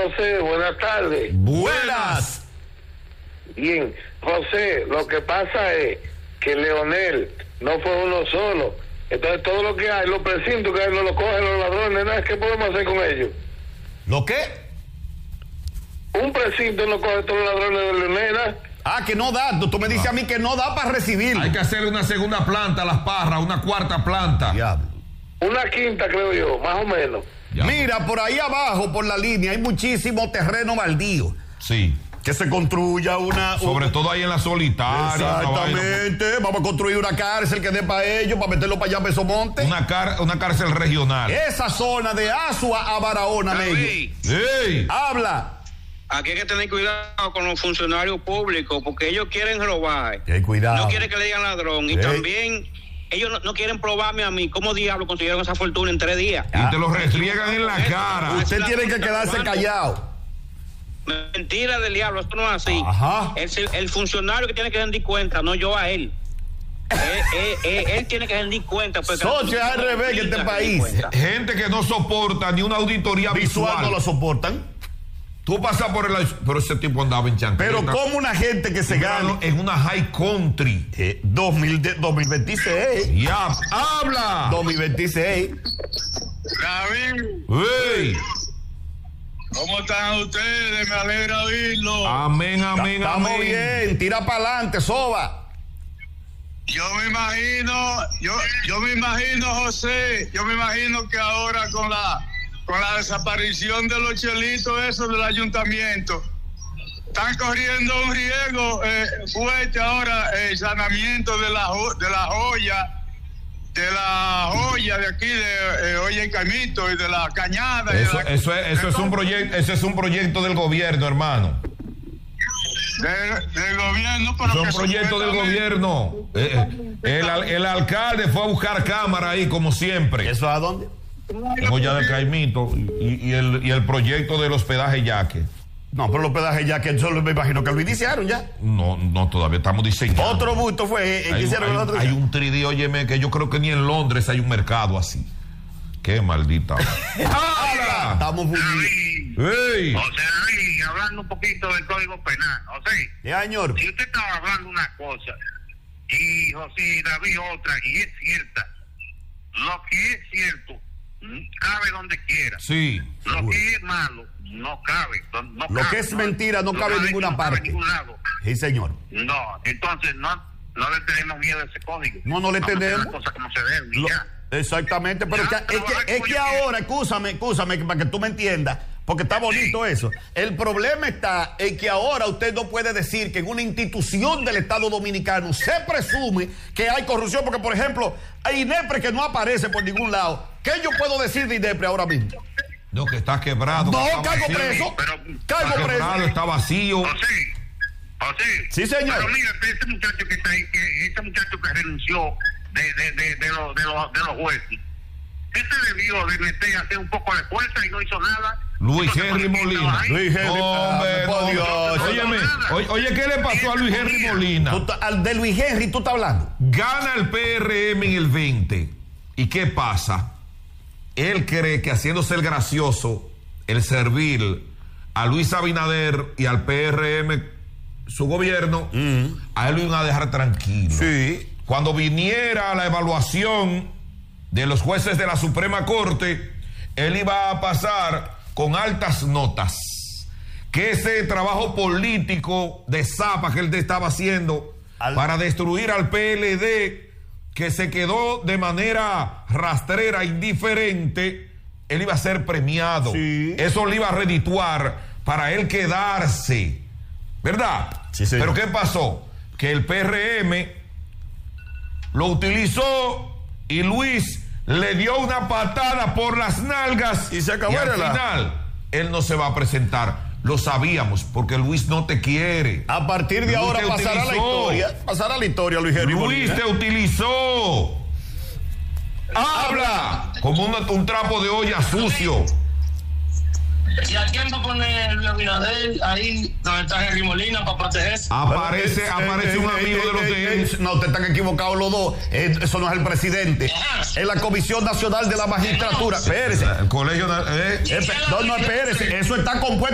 José, buenas tardes. Buenas. Bien, José, lo que pasa es que Leonel no fue uno solo. Entonces todo lo que hay, los precintos que hay, no lo cogen los ladrones, nada. ¿Qué podemos hacer con ellos? ¿Lo qué? Un precinto no coge todos los ladrones de Leonel. Que no da. Tú me dices a mí que no da para recibir. Hay que hacer una segunda planta a Las Parras, una cuarta planta. Diablo. Una quinta, creo yo, más o menos. Ya. Mira, por ahí abajo, por la línea, hay muchísimo terreno baldío. Sí. Que se construya Sobre todo ahí en la Solitaria. Exactamente. Vamos a construir una cárcel que dé para ellos, para meterlo para allá a Pesomonte. Una cárcel regional. Esa zona de Asua a Barahona, Mello. ¡Ey! Habla. Aquí hay que tener cuidado con los funcionarios públicos porque ellos quieren robar. Cuidado. No quieren que le digan ladrón. Y también ellos no quieren probarme a mí cómo diablos consiguieron esa fortuna en 3 días. Y te lo restriegan en la cara. Usted tiene que quedarse callado. Mentira del diablo, esto no es así. Ajá. El funcionario que tiene que rendir cuenta, no yo a él. Él tiene que rendir cuenta. Socio, es al revés en este país. Gente que no soporta ni una auditoría visual. No lo soportan. Tú pasas por el... Pero ese tipo andaba en chancleta. Pero como una gente que se gana en una high country. 2026. Ya, habla. 2026. David. ¡Ey! ¿Cómo están ustedes? Me alegra oírlo. Amén. Estamos bien. Tira para adelante, soba. Yo me imagino, José, que ahora con la desaparición de los chelitos esos del ayuntamiento, están corriendo un riesgo fuerte ahora, el saneamiento de la joya de aquí, de Oye y Caimito y de la Cañada. Eso es un proyecto del gobierno, hermano. Del gobierno, pero es un proyecto del gobierno. El alcalde fue a buscar cámara ahí, como siempre. ¿Eso a dónde? En Olla del Caimito y el proyecto del hospedaje Yaque. No, pero el hospedaje Yaque, solo me imagino que lo iniciaron ya. No, todavía estamos diseñando. Otro busto fue el que hicieron el otro día. Hay un 3D, óyeme, que yo creo que ni en Londres hay un mercado así. Qué maldita. ¡Habla! Estamos fundidos. ¡Ey! José David, hablando un poquito del Código Penal. José, señor, si usted estaba hablando una cosa y José David otra, y es cierta, lo que es cierto cabe donde quiera. Sí. Lo que es malo no cabe. Lo que es mentira no cabe en ninguna parte. En ningún lado. Sí, señor. No, entonces no le tenemos miedo a ese código. No le tenemos. Cosas como se deben y ya. Exactamente, pero es que ahora, escúchame, para que tú me entiendas, porque está bonito eso. El problema está en que ahora usted no puede decir que en una institución del Estado Dominicano se presume que hay corrupción, porque por ejemplo, hay INEPRE que no aparece por ningún lado. ¿Qué yo puedo decir de INEPRE ahora mismo? No, que está quebrado. No, cargo preso. Cargo preso. Está vacío. José. Sí, señor. Pero mira, este muchacho que está ahí, este muchacho que renunció de los jueces, este debió de meter a hacer un poco de fuerza y no hizo nada. Luis Henry Molina. Hombre, por Dios. Oye, ¿qué le pasó a Luis Henry Molina? De Luis Henry tú estás hablando. Gana el PRM en el 20. ¿Y qué pasa? Él cree que haciéndose el gracioso, el servil a Luis Abinader y al PRM, su gobierno, a él lo iban a dejar tranquilo. Sí. Cuando viniera la evaluación de los jueces de la Suprema Corte, él iba a pasar con altas notas. Que ese trabajo político de zapa que él estaba haciendo para destruir al PLD, que se quedó de manera rastrera, indiferente, él iba a ser premiado. Sí. Eso le iba a redituar para él quedarse, ¿verdad? Sí, señor. Pero ¿qué pasó? Que el PRM lo utilizó y Luis le dio una patada por las nalgas y se acabó. Y al final él no se va a presentar. Lo sabíamos, porque Luis no te quiere. A partir de ahora pasará la historia. Pasará la historia, Luis Henry Molina. Luis te utilizó. Habla como un trapo de olla sucio. ¿Y a quién va a poner Luis Abinader ahí donde está Henry Molina para protegerse? Aparece un amigo de los de él. No, ustedes están equivocados los dos. Eso no es el presidente. Es la Comisión Nacional de la Magistratura. Espérese. El colegio. No, espérese. Eso está compuesto